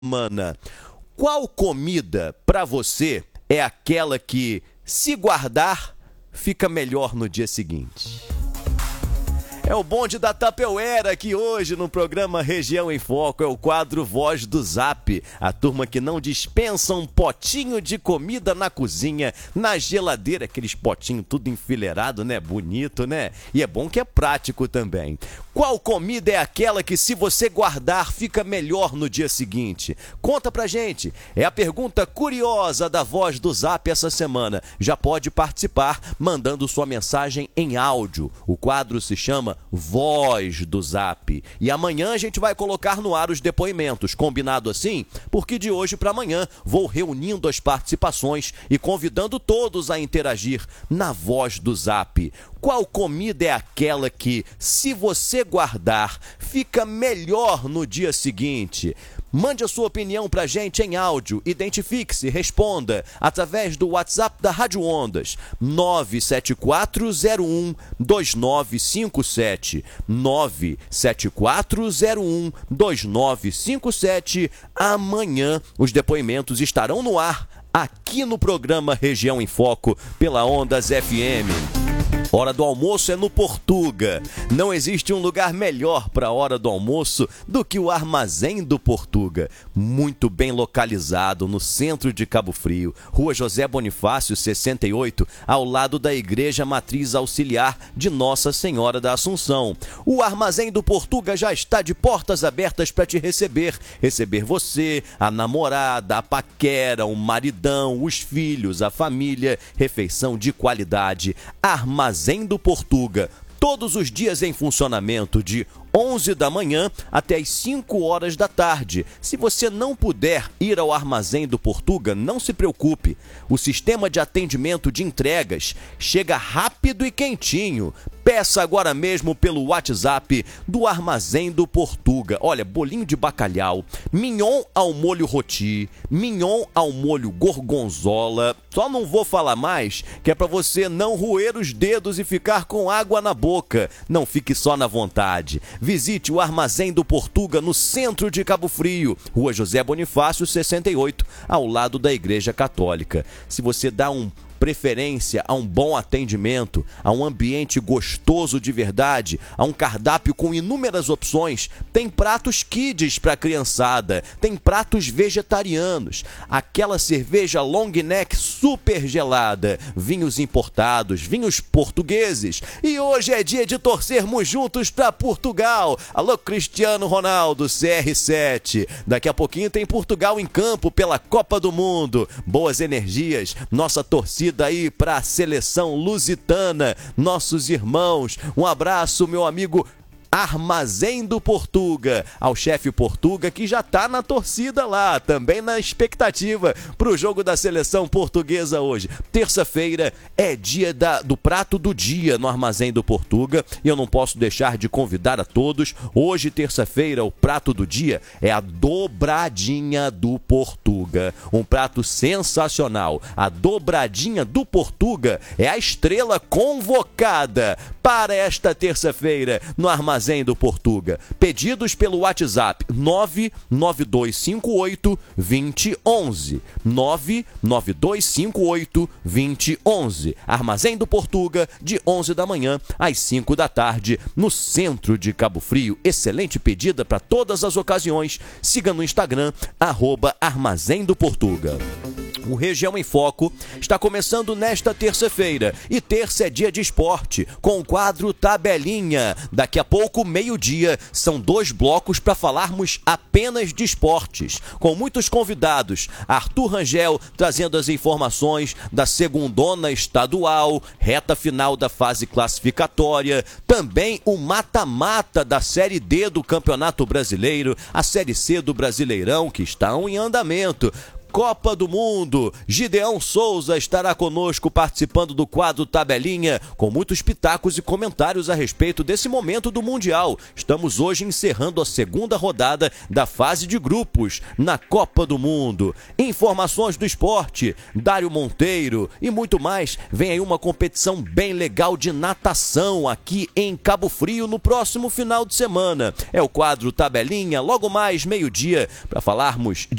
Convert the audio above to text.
Mana, qual comida pra você é aquela que, se guardar, fica melhor no dia seguinte? É o bonde da Tupperware aqui hoje no programa Região em Foco. É o quadro Voz do Zap. A turma que não dispensa um potinho de comida na cozinha, na geladeira. Aqueles potinhos tudo enfileirado, né? Bonito, né? E é bom que é prático também. Qual comida é aquela que, se você guardar, fica melhor no dia seguinte? Conta pra gente. É a pergunta curiosa da Voz do Zap essa semana. Já pode participar mandando sua mensagem em áudio. O quadro se chama Voz do Zap. E amanhã a gente vai colocar no ar os depoimentos. Combinado assim? Porque de hoje para amanhã vou reunindo as participações e convidando todos a interagir na Voz do Zap. Qual comida é aquela que, se você guardar, fica melhor no dia seguinte? Mande a sua opinião pra gente em áudio, identifique-se, responda através do WhatsApp da Rádio Ondas, 974012957, 974012957. Amanhã os depoimentos estarão no ar aqui no programa Região em Foco pela Ondas FM. Hora do almoço é no Portuga. Não existe um lugar melhor para a hora do almoço do que o Armazém do Portuga. Muito bem localizado no centro de Cabo Frio, Rua José Bonifácio, 68, ao lado da Igreja Matriz Auxiliar de Nossa Senhora da Assunção. O Armazém do Portuga já está de portas abertas para te receber. Receber você, a namorada, a paquera, o maridão, os filhos, a família. Refeição de qualidade. Armazém do Portuga, todos os dias em funcionamento de 11 da manhã até as 5 horas da tarde. Se você não puder ir ao Armazém do Portuga, não se preocupe. O sistema de atendimento de entregas chega rápido e quentinho. Peça agora mesmo pelo WhatsApp do Armazém do Portuga. Olha, bolinho de bacalhau, mignon ao molho roti, mignon ao molho gorgonzola. Só não vou falar mais, que é para você não roer os dedos e ficar com água na boca. Não fique só na vontade. Visite o Armazém do Portuga no centro de Cabo Frio, Rua José Bonifácio, 68, ao lado da Igreja Católica. Se você dá preferência a um bom atendimento, a um ambiente gostoso de verdade, a um cardápio com inúmeras opções, tem pratos kids para a criançada, tem pratos vegetarianos, aquela cerveja long neck super gelada, vinhos importados, vinhos portugueses. E hoje é dia de torcermos juntos para Portugal. Alô, Cristiano Ronaldo, CR7. Daqui a pouquinho tem Portugal em campo pela Copa do Mundo. Boas energias, nossa torcida aí para a seleção lusitana, nossos irmãos. Um abraço, meu amigo Armazém do Portuga, ao chefe Portuga, que já tá na torcida lá, também na expectativa pro jogo da seleção portuguesa hoje. Terça-feira é dia do prato do dia no Armazém do Portuga e eu não posso deixar de convidar a todos. Hoje, terça-feira, o prato do dia é a dobradinha do Portuga. Um prato sensacional. A dobradinha do Portuga é a estrela convocada para esta terça-feira no Armazém do Portuga. Pedidos pelo WhatsApp 99258-2011. 99258-2011. Armazém do Portuga, de 11 da manhã às 5 da tarde, no centro de Cabo Frio. Excelente pedida para todas as ocasiões. Siga no Instagram, @Armazém do Portuga. O Região em Foco está começando nesta terça-feira. E terça é dia de esporte, com o quadro Tabelinha. Daqui a pouco, meio-dia, são 2 blocos para falarmos apenas de esportes. Com muitos convidados. Arthur Rangel trazendo as informações da segundona estadual, reta final da fase classificatória. Também o mata-mata da Série D do Campeonato Brasileiro, a Série C do Brasileirão, que estão em andamento. Copa do Mundo. Gideão Souza estará conosco participando do quadro Tabelinha, com muitos pitacos e comentários a respeito desse momento do Mundial. Estamos hoje encerrando a segunda rodada da fase de grupos na Copa do Mundo. Informações do esporte, Dário Monteiro e muito mais. Vem aí uma competição bem legal de natação aqui em Cabo Frio no próximo final de semana. É o quadro Tabelinha, logo mais meio-dia, para falarmos